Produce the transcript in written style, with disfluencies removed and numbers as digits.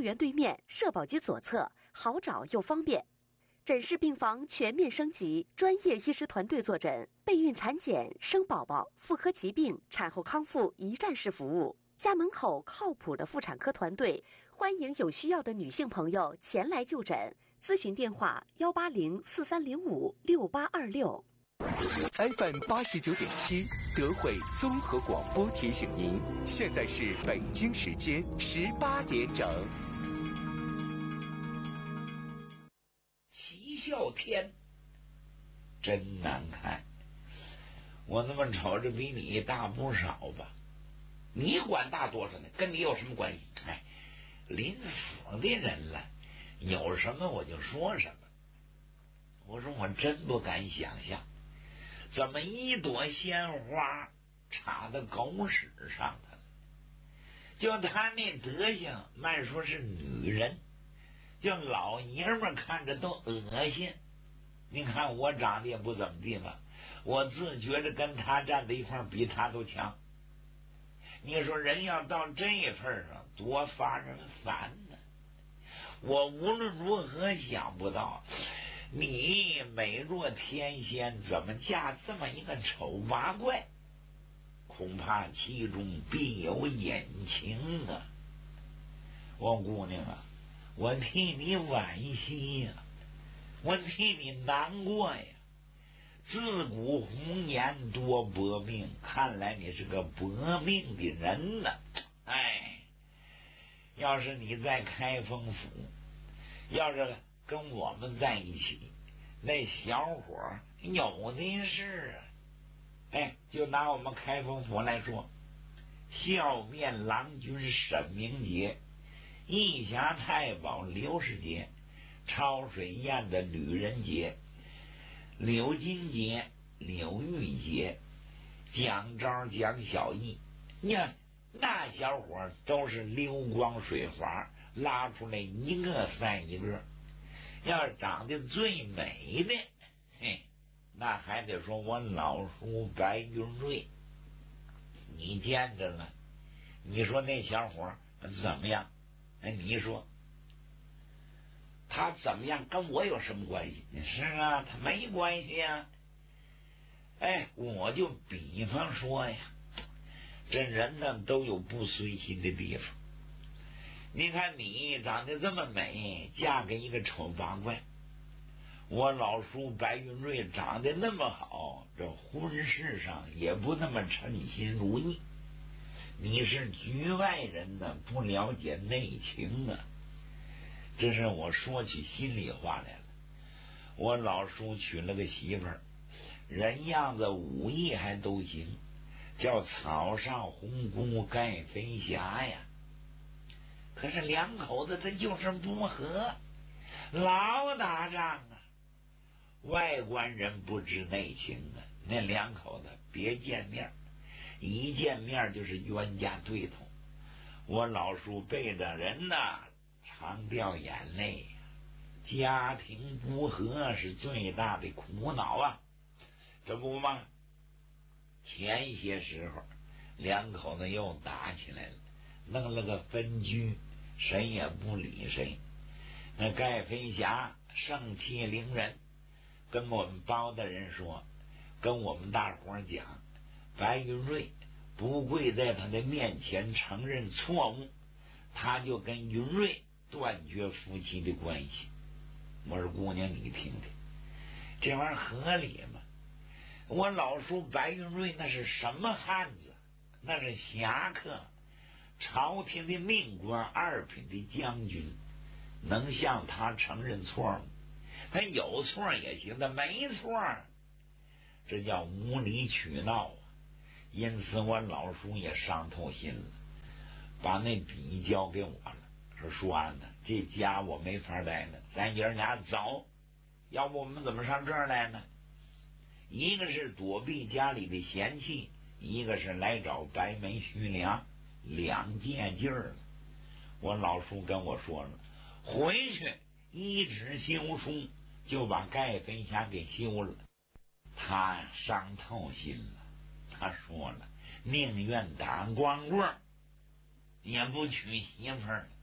园对面，社保局左侧，好找又方便。诊室病房全面升级，专业医师团队坐诊，备孕产检、生宝宝、妇科疾病、产后康复一站式服务。家门口靠谱的妇产科团队，欢迎有需要的女性朋友前来就诊。咨询电话18043056826。 FM 89.7德惠综合广播提醒您，现在是北京时间18点整。 齐啸天真难看，我那么瞅着比你大不少吧？你管大多少呢？跟你有什么关系？哎，临死的人了，有什么我就说什么。我说我真不敢想象，怎么一朵鲜花插到狗屎上头了？就他那德行，慢说是女人，就老爷们看着都恶心。你看我长得也不怎么地吧，我自觉着跟他站在一块比他都强。你说人要到这份上，多发人烦呢！我无论如何想不到，你美若天仙，怎么嫁这么一个丑八怪？恐怕其中必有隐情啊！我姑娘啊，我替你惋惜呀，我替你难过呀。自古红颜多薄命，看来你是个薄命的人呢。哎，要是你在开封府，要是跟我们在一起，那小伙有的是啊。哎，就拿我们开封府来说，笑面郎君沈明杰，义侠太保刘世杰，抄水宴的吕仁杰，柳金杰、柳玉杰，蒋昭、蒋小义，你看那小伙都是溜光水滑，拉出来一个算一个。要是长得最美的，嘿，那还得说我老叔白云瑞。你见着了，你说那小伙怎么样？哎，你说他怎么样跟我有什么关系？是啊，他没关系啊。哎，我就比方说呀，这人呢都有不随心的地方。你看你长得这么美，嫁给一个丑八怪；我老叔白云瑞长得那么好，这婚事上也不那么称心如意。你是局外人呢，不了解内情啊。这是我说起心里话来了。我老叔娶了个媳妇儿，人样子武艺还都行，叫草上红姑盖飞霞呀。可是两口子他就是不和，老打仗啊。外观人不知内情啊，那两口子别见面，一见面就是冤家对头。我老叔背着人呐，常掉眼泪，家庭不和是最大的苦恼啊，这不吗？前些时候两口子又打起来了，弄了个分居，谁也不理谁。那盖飞霞盛气凌人，跟我们包大人说，跟我们大伙讲，白云瑞不跪在他的面前承认错误，他就跟云瑞断绝夫妻的关系。我说姑娘你听听，这玩意儿合理吗？我老叔白云瑞那是什么汉子？那是侠客，朝廷的命官，二品的将军，能向他承认错吗？他有错也行，他没错，这叫无理取闹啊！因此我老叔也伤透心了，把那笔交给我了，说书安呢，这家我没法来了，咱爷俩走，要不我们怎么上这儿来呢？一个是躲避家里的嫌弃，一个是来找白眉徐良，两件劲儿了。我老叔跟我说了，回去一纸休书就把盖飞霞给休了。他伤透心了，他说了，宁愿打光棍也不娶媳妇儿了。